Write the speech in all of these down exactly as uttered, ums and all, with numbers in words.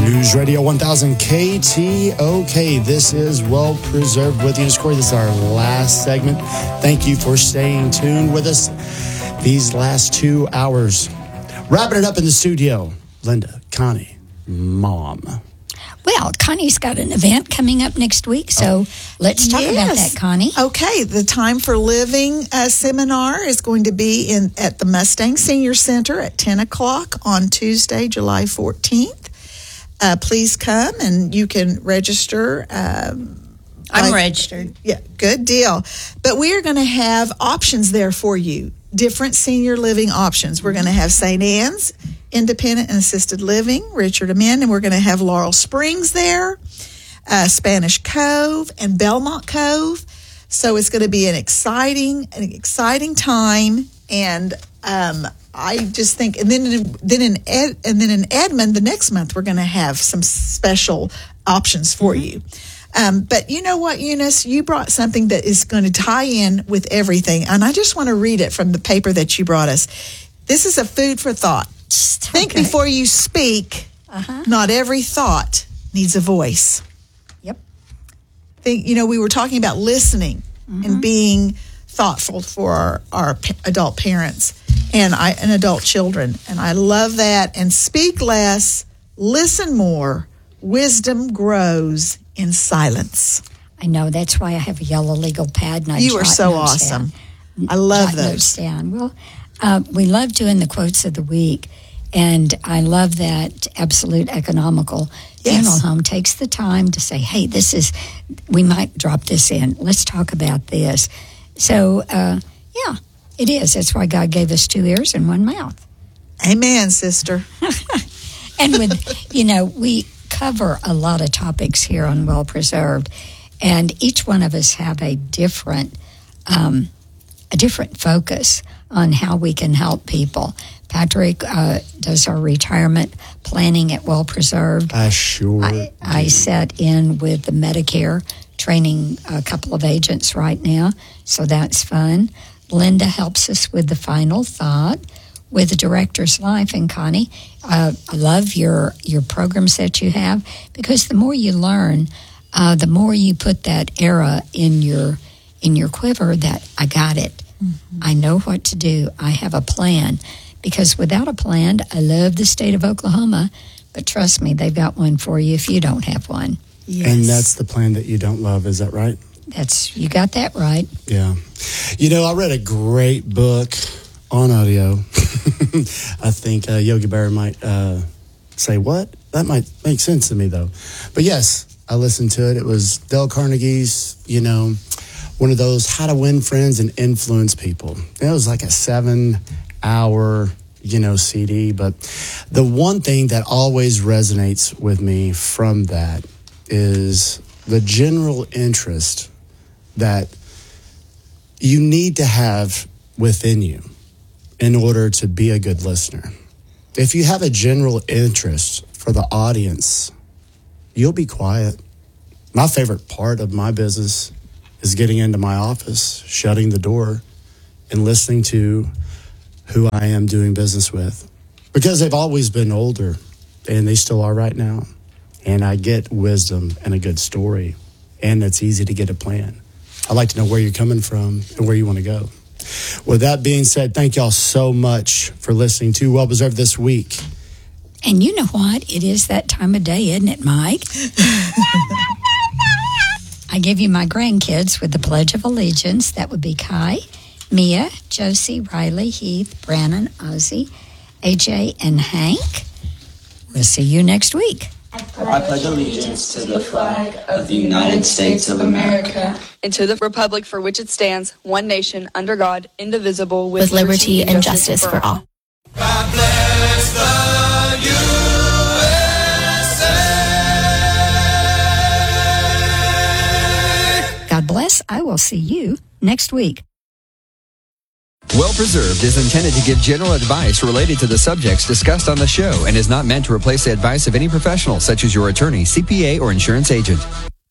News Radio one thousand K T O K. This is Well Preserved with you, Corey. This is our last segment. Thank you for staying tuned with us these last two hours. Wrapping it up in the studio, Linda, Connie, Mom. Well, Connie's got an event coming up next week, so let's talk yes. about that, Connie. Okay, the Time for Living uh, seminar is going to be in at the Mustang Senior Center at ten o'clock on Tuesday, July fourteenth. Uh, please come, and you can register. Um, I'm like, registered. Yeah, good deal. But we are going to have options there for you, different senior living options. We're going to have Saint Anne's Independent and Assisted Living, Richard Amen, and we're going to have Laurel Springs there, uh, Spanish Cove, and Belmont Cove. So it's going to be an exciting, an exciting time, and um, I just think, and then then in Ed, and then in Edmond, the next month we're going to have some special options for mm-hmm. you. Um, but you know what, Eunice, you brought something that is going to tie in with everything, and I just want to read it from the paper that you brought us. This is a food for thought. Think okay. before you speak. Uh-huh. Not every thought needs a voice. Yep. Think, you know, we were talking about listening mm-hmm. and being thoughtful for our, our p- adult parents and I and adult children. And I love that. And speak less, listen more. Wisdom grows in silence. I know. That's why I have a yellow legal pad. And I you are so awesome. Down. I love jot those. Down. Well, uh, we love doing the quotes of the week. And I love that Absolute Economical yes. Funeral Home takes the time to say, hey, this is, we might drop this in. Let's talk about this. So, uh, yeah, it is. That's why God gave us two ears and one mouth. Amen, sister. And with, you know, we cover a lot of topics here on Well Preserved, and each one of us have a different, um, a different focus on how we can help people. Patrick uh, does our retirement planning at Well Preserved. I sure I, I sat in with the Medicare, training a couple of agents right now, so that's fun. Linda helps us with the final thought with the Director's Life. And Connie, uh, I love your, your programs that you have, because the more you learn, uh, the more you put that era in your in your quiver that I got it. Mm-hmm. I know what to do. I have a plan. Because without a plan, I love the state of Oklahoma, but trust me, they've got one for you if you don't have one. Yes. And that's the plan that you don't love, is that right? That's, you got that right. Yeah. You know, I read a great book on audio. I think uh, Yogi Berra might uh, say, what? That might make sense to me, though. But yes, I listened to it. It was Dale Carnegie's, you know, one of those how to win friends and influence people. It was like a seven hour, you know, C D. But the one thing that always resonates with me from that is the general interest that you need to have within you in order to be a good listener. If you have a general interest for the audience, you'll be quiet. My favorite part of my business is getting into my office, shutting the door, and listening to who I am doing business with. Because they've always been older, and they still are right now. And I get wisdom and a good story, and it's easy to get a plan. I like to know where you're coming from and where you want to go. With that being said, thank y'all so much for listening to Well Preserved this week. And you know what? It is that time of day, isn't it, Mike? I give you my grandkids with the Pledge of Allegiance. That would be Kai, Mia, Josie, Riley, Heath, Brannon, Ozzy, A J, and Hank. We'll see you next week. I pledge allegiance to the flag of the United States of America and to the republic for which it stands, one nation, under God, indivisible, with, with liberty and justice for all. God bless the U S A. God bless. I will see you next week. Well Preserved is intended to give general advice related to the subjects discussed on the show and is not meant to replace the advice of any professional, such as your attorney, C P A, or insurance agent.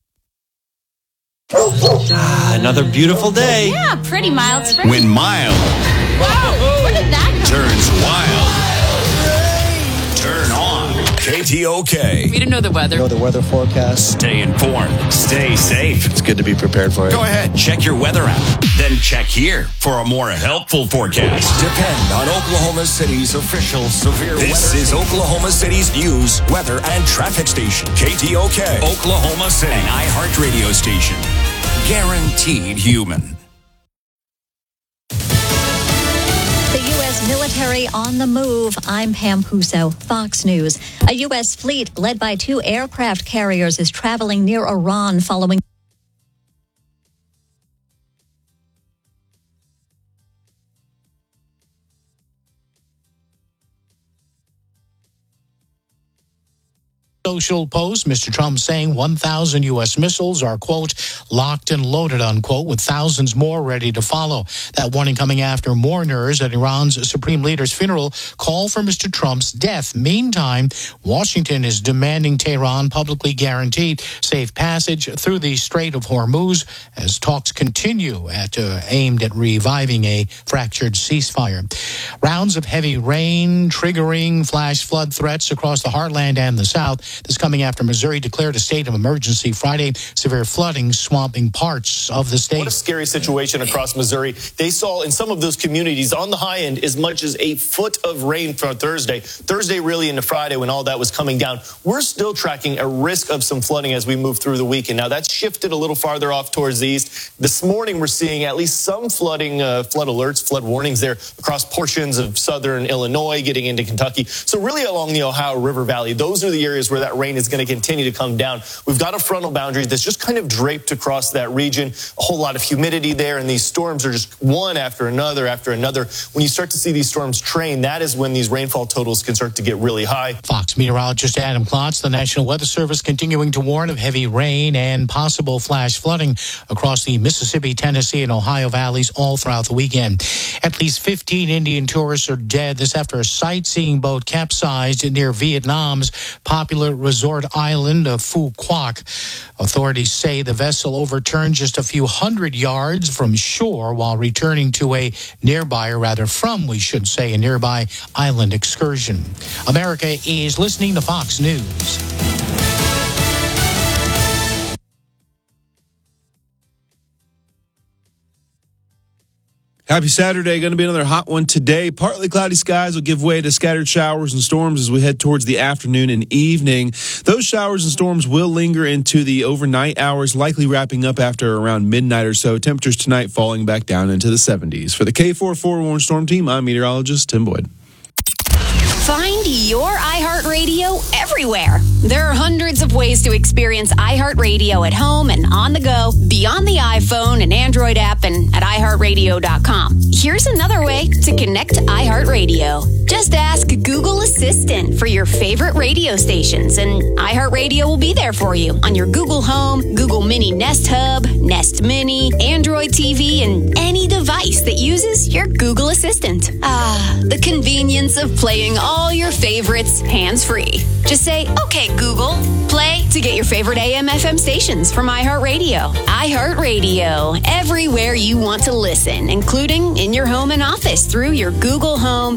Ah, another beautiful day. Yeah, pretty mild spring. When mild Wow, where did that come turns wild. Turn on K T O K. We didn't know the weather. Know the weather forecast. Stay informed. Stay safe. It's good to be prepared for it. Go ahead, check your weather app. Then check here for a more helpful forecast. Depend on Oklahoma City's official severe weather. This is Oklahoma City's news, weather, and traffic station. K T O K, Oklahoma City, an iHeart radio station. Guaranteed human. The U S military on the move. I'm Pam Puso, Fox News. A U S fleet led by two aircraft carriers is traveling near Iran following social post, Mister Trump saying one thousand U S missiles are, quote, locked and loaded, unquote, with thousands more ready to follow. That warning coming after mourners at Iran's supreme leader's funeral call for Mister Trump's death. Meantime, Washington is demanding Tehran publicly guarantee safe passage through the Strait of Hormuz as talks continue at uh, aimed at reviving a fractured ceasefire. Rounds of heavy rain triggering flash flood threats across the heartland and the South. This coming after Missouri declared a state of emergency Friday. Severe flooding swamping parts of the state. What a scary situation across Missouri. They saw in some of those communities on the high end as much as a foot of rain for Thursday. Thursday really into Friday when all that was coming down. We're still tracking a risk of some flooding as we move through the weekend. Now that's shifted a little farther off towards the east. This morning we're seeing at least some flooding, uh, flood alerts, flood warnings there across portions of southern Illinois, getting into Kentucky. So really along the Ohio River Valley, those are the areas where that rain is going to continue to come down. We've got a frontal boundary that's just kind of draped across that region. A whole lot of humidity there, and these storms are just one after another after another. When you start to see these storms train, that is when these rainfall totals can start to get really high. Fox meteorologist Adam Klotz, the National Weather Service continuing to warn of heavy rain and possible flash flooding across the Mississippi, Tennessee, and Ohio valleys all throughout the weekend. At least fifteen Indian tourists are dead. This after a sightseeing boat capsized near Vietnam's popular resort island of Phu Quoc. Authorities say the vessel overturned just a few hundred yards from shore while returning to a nearby, or rather from, we should say, a nearby island excursion. America is listening to Fox News. Happy Saturday. Going to be another hot one today. Partly cloudy skies will give way to scattered showers and storms as we head towards the afternoon and evening. Those showers and storms will linger into the overnight hours, likely wrapping up after around midnight or so. Temperatures tonight falling back down into the seventies. For the K forty-four Warren Storm Team, I'm meteorologist Tim Boyd. Find your iHeartRadio everywhere. There are hundreds of ways to experience iHeartRadio at home and on the go, beyond the iPhone and Android app and at i heart radio dot com. Here's another way to connect to iHeartRadio. Just ask Google Assistant for your favorite radio stations, and iHeartRadio will be there for you on your Google Home, Google Mini Nest Hub, Nest Mini, Android T V, and any device that uses your Google Assistant. Ah, the convenience of playing all all your favorites hands-free. Just say, okay, Google, play to get your favorite A M F M stations from iHeartRadio. iHeartRadio, everywhere you want to listen, including in your home and office through your Google Home,